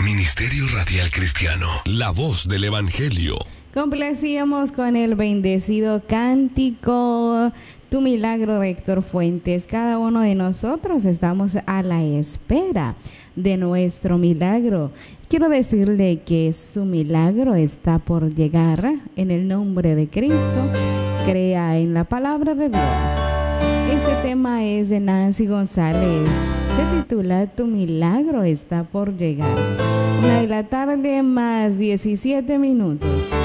Ministerio Radial Cristiano, la voz del Evangelio. Complacíamos con el bendecido cántico Tu Milagro de Héctor Fuentes. Cada uno de nosotros estamos a la espera de nuestro milagro. Quiero decirle que su milagro está por llegar en el nombre de Cristo. Crea en la palabra de Dios. Este tema es de Nancy González. Se titula Tu Milagro está por llegar. 1 de la tarde más 17 minutos.